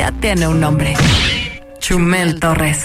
ya tiene un nombre. Chumel Torres.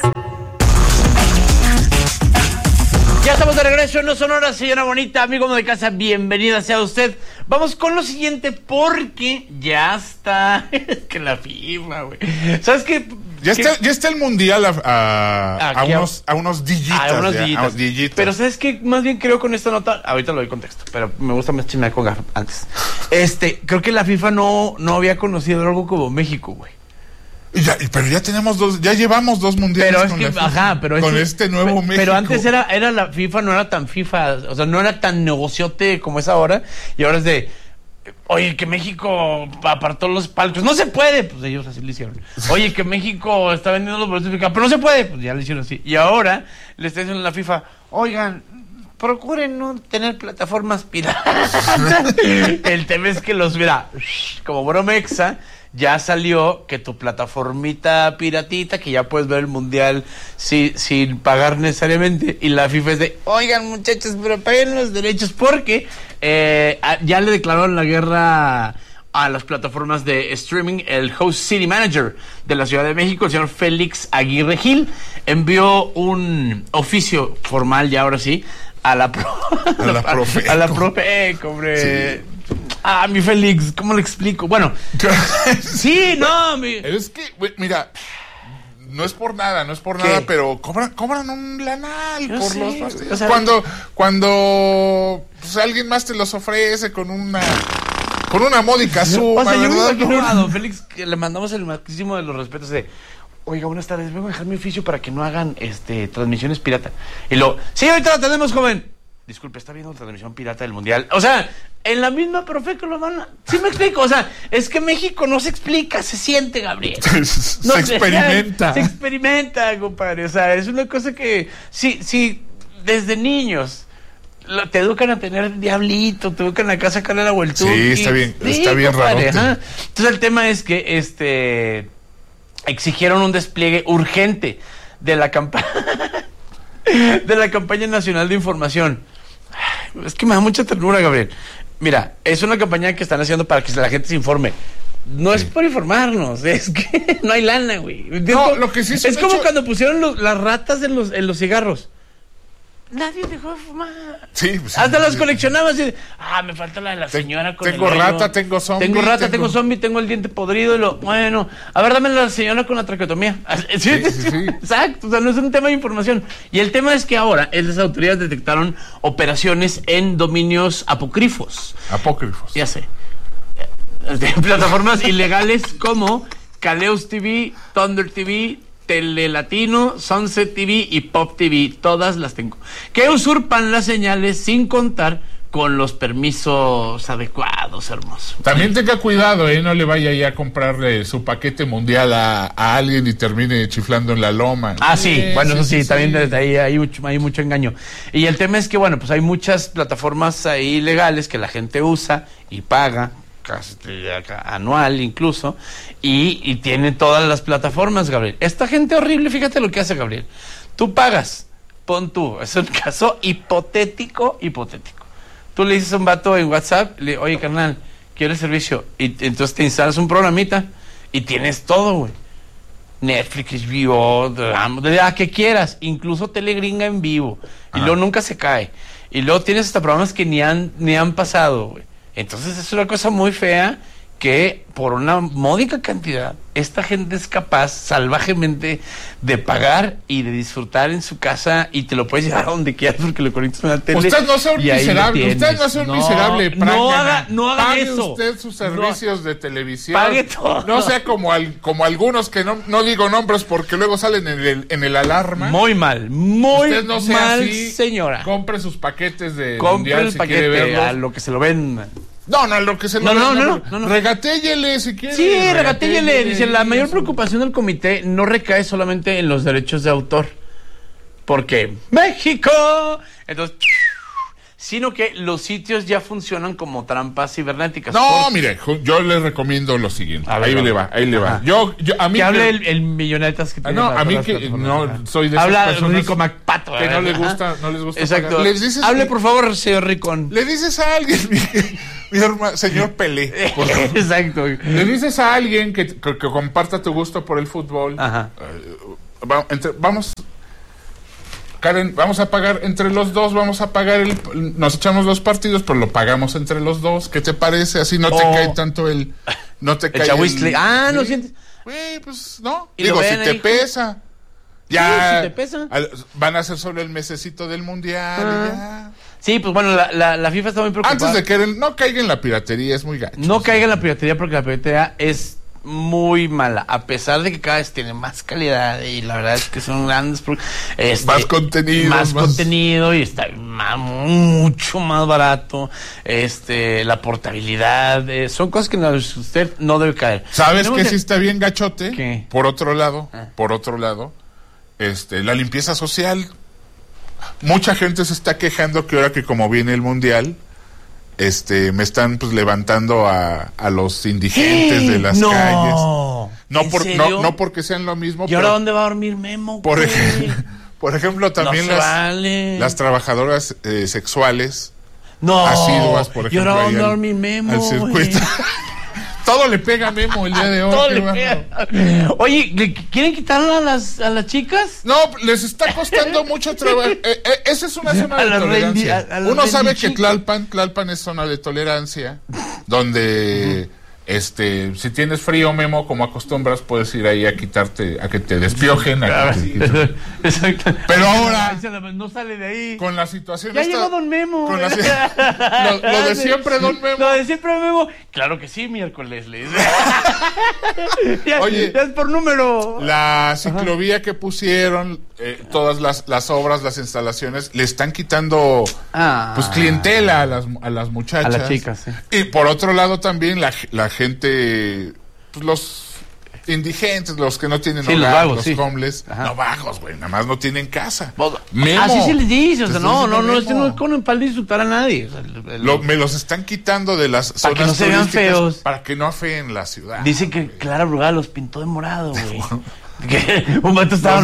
Ya estamos de regreso en No Sonora, señora bonita, amigo de casa, bienvenida sea usted. Vamos con lo siguiente porque ya está, es que la FIFA, güey. ¿Sabes qué? Ya está el mundial a unos dígitos. Pero ¿sabes qué? Más bien creo con esta nota, ahorita lo doy contexto, pero me gusta más chismear con Gaf antes. Creo que la FIFA no había conocido algo como México, güey. Pero ya tenemos ya llevamos 2 mundiales. Pero es que, con este nuevo México. Pero antes era la FIFA, no era tan FIFA, o sea, no era tan negociote como es ahora. Y ahora es de, oye, que México apartó los palcos. No se puede, pues ellos así lo hicieron. Oye, que México está vendiendo los boletos, pero no se puede, pues ya lo hicieron así. Y ahora le está diciendo a la FIFA, oigan, procuren no tener plataformas piratas. El tema es que mira, como Bromexa, ya salió que tu plataformita piratita, que ya puedes ver el mundial sin pagar necesariamente, y la FIFA es de, oigan muchachos, pero paguen los derechos, porque ya le declararon la guerra a las plataformas de streaming. El Host City Manager de la Ciudad de México, el señor Félix Aguirre Gil, envió un oficio formal, ya ahora sí, a la Profeco, hombre. Sí. Mi Félix, ¿cómo le explico? Bueno, sí, no, es que, mira, no es por nada, pero cobran un lanal por los pasteles. O sea, cuando pues, alguien más te los ofrece con una módica suma, o sea, yo ¿verdad? me imagino a don Félix que le mandamos el máximo de los respetos de, oiga, buenas tardes, vengo a dejar mi oficio para que no hagan transmisiones pirata. Y sí, ahorita la tenemos, joven. Disculpe, ¿está viendo la transmisión pirata del mundial? O sea, en la misma Profeco lo van a... ¿Sí me explico? O sea, es que México no se explica, se siente, Gabriel. Se experimenta. Se experimenta, compadre. O sea, es una cosa que... Sí, desde niños te educan a tener diablito, te educan a sacarle la vuelta. Sí, está bien raro. Entonces el tema es que exigieron un despliegue urgente de la campaña nacional de información. Es que me da mucha ternura, Gabriel. Mira, es una campaña que están haciendo para que la gente se informe. No es por informarnos, es que no hay lana, güey. No, lo que sí es como cuando pusieron las ratas en los cigarros. Nadie dejó de fumar. Sí, pues, hasta las coleccionabas y me falta la de la señora con tengo el rata, tengo zombie. Tengo zombie, tengo el diente podrido bueno, a ver, dame la señora con la traqueotomía. Sí. Exacto, o sea, no es un tema de información. Y el tema es que ahora las autoridades detectaron operaciones en dominios apócrifos. Ya sé. Plataformas ilegales como Kaleos TV, Thunder TV, Telelatino, Sunset TV y Pop TV, todas las tengo, que usurpan las señales sin contar con los permisos adecuados, hermoso. También tenga cuidado, no le vaya ya a comprarle su paquete mundial a alguien y termine chiflando en la loma. Sí, bueno, eso sí, también desde ahí hay mucho engaño. Y el tema es que, bueno, pues hay muchas plataformas ahí legales que la gente usa y paga, casi anual incluso, y tiene todas las plataformas, Gabriel. Esta gente horrible, fíjate lo que hace, Gabriel. Tú pagas, es un caso hipotético. Tú le dices a un vato en WhatsApp, oye, carnal, quiero el servicio, y entonces te instalas un programita y tienes todo, güey. Netflix, HBO, la que quieras, incluso Telegringa en vivo, y luego nunca se cae. Y luego tienes hasta programas que ni han pasado, güey. Entonces es una cosa muy fea que por una módica cantidad esta gente es capaz salvajemente de pagar y de disfrutar en su casa, y te lo puedes llevar a donde quieras porque lo conectas en la tele. Usted no sea un miserable, no haga pague eso. Usted sus servicios de televisión. Pague todo. No sea como algunos que no digo nombres porque luego salen en el alarma. Muy mal, usted no sea mal, así, señora. Compre sus paquetes de mundial el si paquete quiere verlos. a lo que se lo ven. No, lo que se lo No. Regatéllele si quiere. Sí, regatéllele. Dice, la mayor preocupación del comité no recae solamente en los derechos de autor. Porque México. Entonces, sino que los sitios ya funcionan como trampas cibernéticas. No, mire, yo les recomiendo lo siguiente. Ahí le va. A mí que hable el millonetas que tiene. No, a mí que no soy de esas habla personas Rico MacPato. que no les gusta Exacto. pagar. Hable, por favor, señor Ricón. Le dices a alguien, mi hermano, señor Pelé. Exacto. Le dices a alguien que comparta tu gusto por el fútbol. Ajá. Vamos, Karen, vamos a pagar entre los dos, nos echamos los partidos, pero lo pagamos entre los dos. ¿Qué te parece? Así no te cae tanto no te cae chahuistle. No sientes. Güey, pues no. ¿Y digo, si te pesa. Ya. Sí, si te pesa. Van a hacer solo el mesecito del mundial. Y ya. Sí, pues bueno, la FIFA está muy preocupada. Antes de que no caiga en la piratería, es muy gacho. No caiga en la piratería porque la piratería es muy mala, a pesar de que cada vez tiene más calidad y la verdad es que son grandes más contenido y está mucho más barato, la portabilidad, son cosas que usted no debe caer. ¿Sabes qué sí está bien gachote? ¿Qué? Por otro lado, la limpieza social. Mucha gente se está quejando que ahora que como viene el mundial, me están pues levantando a los indigentes de las calles. No porque sean lo mismo. ¿Y ahora dónde va a dormir Memo? Por ejemplo, también las trabajadoras sexuales asiduas, por ejemplo. ¿Y ahora dónde va a dormir Memo? Al circuito. Todo le pega a Memo el día de hoy. Todo le pega. Oye, ¿quieren quitarla a las chicas? No, les está costando mucho trabajo. Esa es una zona de tolerancia. Uno sabe que Tlalpan es zona de tolerancia, donde si tienes frío, Memo, como acostumbras, puedes ir ahí a quitarte, a que te despiojen. Exacto. Pero ahora no sale de ahí. Con la situación ya llegó Don Memo. Lo de siempre, Don Memo. Lo de siempre, Memo. Claro que sí, miércoles. Oye, ya es por número. La ciclovía que pusieron, todas las obras, las instalaciones, le están quitando pues clientela a las muchachas. A las chicas, sí. Y por otro lado también la gente, pues los indigentes, los que no tienen hogar, los vagos, los homeless, no vagos, güey, nada más no tienen casa. Memo, así se les dice, o sea, no es con para insultar a nadie. O sea, me los están quitando de las zonas que no se vean feos, para que no afeen la ciudad. Dicen que Clara Brugada los pintó de morado, güey. Que un vato estaba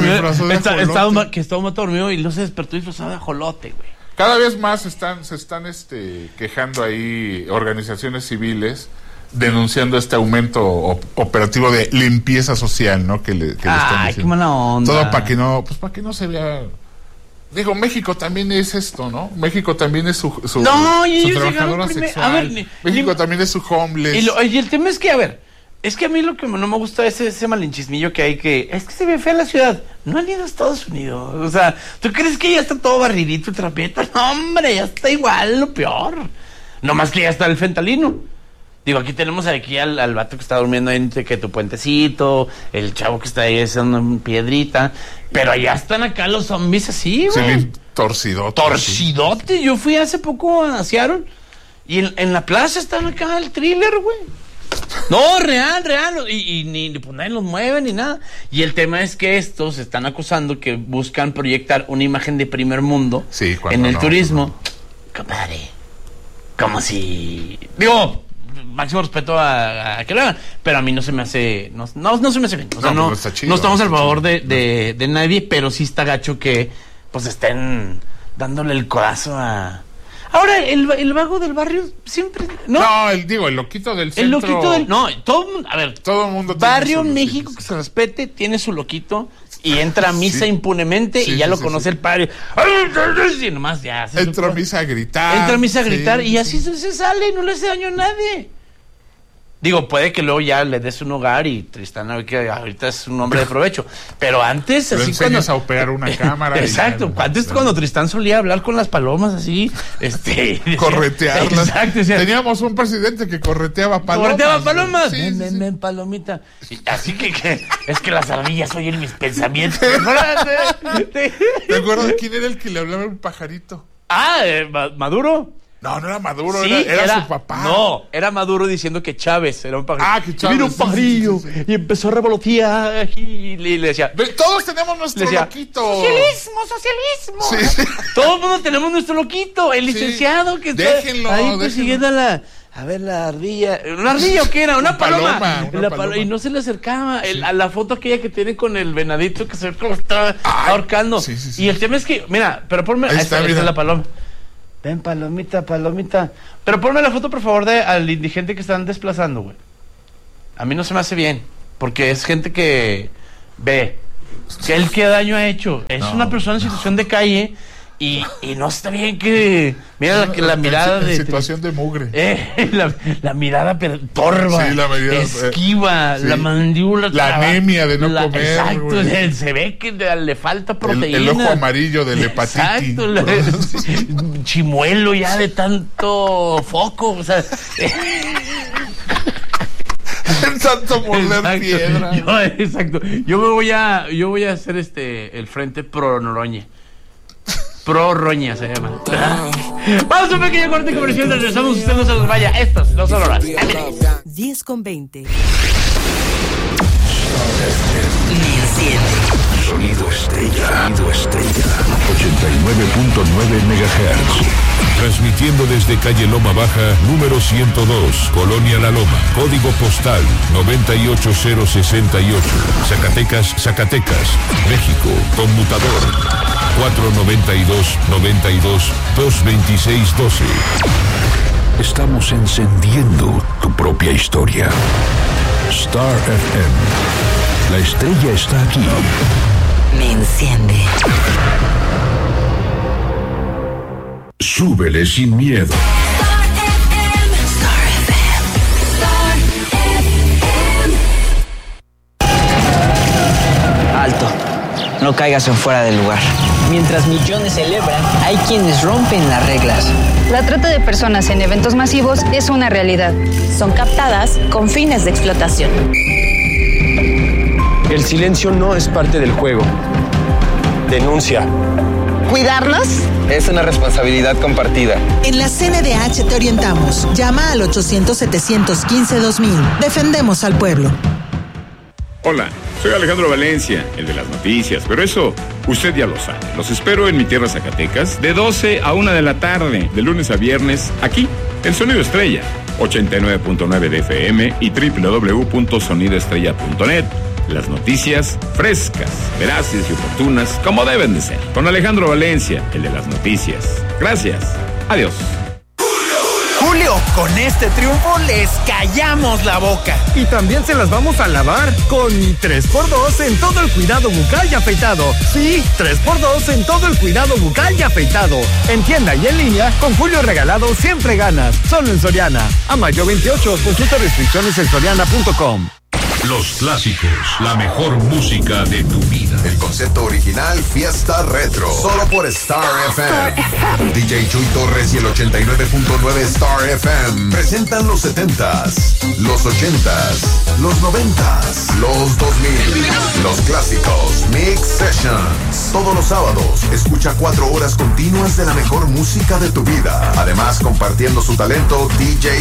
dormido y no se despertó disfrazado de ajolote, güey. Cada vez más se están quejando ahí organizaciones civiles denunciando este aumento operativo de limpieza social, ¿no? Que le están diciendo. Qué mala onda. Todo para que no se vea. Digo, México también es esto, ¿no? México también es su trabajadora sexual. México también es su homeless. Y el tema es que, es que a mí lo que no me gusta es ese malinchismillo que hay es que se ve fea la ciudad. No han ido a Estados Unidos. O sea, ¿tú crees que ya está todo barridito y trapieta? No, hombre, ya está igual, lo peor. No más que ya está el fentanilo. Digo, aquí tenemos al vato que está durmiendo entre que tu puentecito, el chavo que está ahí haciendo piedrita, pero allá están acá los zombies así, güey. Sí, torcidote. Torcidote. Yo fui hace poco a Seattle y en la plaza están acá el thriller, güey. No, real. Y ni pues nadie los mueve ni nada. Y el tema es que estos están acusando que buscan proyectar una imagen de primer mundo en el turismo. Compadre, como si... Digo... máximo respeto a que lo hagan, pero a mí no se me hace no se me hace bien, o sea, no está chido, no estamos al favor de nadie, pero sí está gacho que pues estén dándole el codazo a... Ahora, el vago del barrio siempre... No, el loquito del centro... El loquito del... No, todo el mundo... A ver, todo el mundo barrio en México que se respete, tiene su loquito y entra a misa impunemente y ya lo conoce el padre. Y nomás ya... Entra a misa a gritar. Y así se sale y no le hace daño a nadie. Digo, puede que luego ya le des un hogar y Tristán, que ahorita es un hombre de provecho. Pero antes, lo así cuando... a operar una cámara. Exacto. Antes cuando Tristán solía hablar con las palomas así, corretearlas. Exacto. Teníamos un presidente que correteaba palomas. Ven, palomita. Así que es que las ardillas oyen mis pensamientos. ¿Te acuerdas de quién era el que le hablaba a un pajarito? Maduro. No era Maduro, Sí, era su papá. No, era Maduro diciendo que Chávez era un pajarillo. Ah, que Chávez. Vino un pajarillo y empezó a revolotear y le decía... Todos tenemos nuestro loquito. ¡Socialismo! Sí. Todo el mundo tenemos nuestro loquito, el licenciado que está ahí persiguiendo a ver la ardilla. ¿Una ardilla o qué era? Una paloma. Y no se le acercaba. A la foto aquella que tiene con el venadito que se ve como está ahorcando. Sí. Y el tema es que, mira, pero ponme... Ahí está la paloma. Ven, palomita. Pero ponme la foto, por favor, al indigente que están desplazando, güey. A mí no se me hace bien. Porque es gente que ve que él qué daño ha hecho. Es una persona en situación de calle y no está bien que... Mira la mirada de... situación de mugre. La mirada torva, sí, la mirada, esquiva, la mandíbula... La anemia de no comer. Exacto, se ve que le falta proteína. El ojo amarillo de la hepatitis. Exacto, chimuelo ya de tanto foco, o sea... Tanto morder piedra. Exacto. Yo voy a hacer el frente pro Noroña. Pro Roña se llama. Vamos a un pequeño corte comercial. Regresamos. Usted no se nos vaya. Estas no son horas. 10:20. Sonido Estrella. 89.9 MHz. Transmitiendo desde calle Loma Baja, número 102, Colonia La Loma, código postal 98068, Zacatecas, México, conmutador 492-92-226-12. Estamos encendiendo tu propia historia. Star FM. La estrella está aquí. Me enciende. Súbele sin miedo. Alto, no caigas en fuera del lugar. Mientras millones celebran, hay quienes rompen las reglas. La trata de personas en eventos masivos es una realidad. Son captadas con fines de explotación. El silencio no es parte del juego. Denuncia. ¿Cuidarnos? Es una responsabilidad compartida. En la CNDH te orientamos. Llama al 800-715-2000. Defendemos al pueblo. Hola, soy Alejandro Valencia, el de las noticias, pero eso usted ya lo sabe. Los espero en mi tierra Zacatecas de 12 a 1 de la tarde, de lunes a viernes, aquí, en Sonido Estrella, 89.9 de FM y www.sonidoestrella.net. Las noticias frescas, veraces y oportunas, como deben de ser. Con Alejandro Valencia, el de las noticias. Gracias. Adiós. Julio, con este triunfo les callamos la boca. Y también se las vamos a lavar con 3x2 en todo el cuidado bucal y afeitado. Sí, 3x2 en todo el cuidado bucal y afeitado. En tienda y en línea, con Julio regalado siempre ganas. Solo en Soriana. A mayo 28, consulta restricciones en soriana.com. Los clásicos, la mejor música de tu vida. El concepto original Fiesta Retro, solo por Star FM. DJ Chuy Torres y el 89.9 Star FM presentan los 70s, los 80s, los 90s, los 2000, los clásicos Mix Sessions. Todos los sábados, escucha 4 horas continuas de la mejor música de tu vida. Además, compartiendo su talento, DJ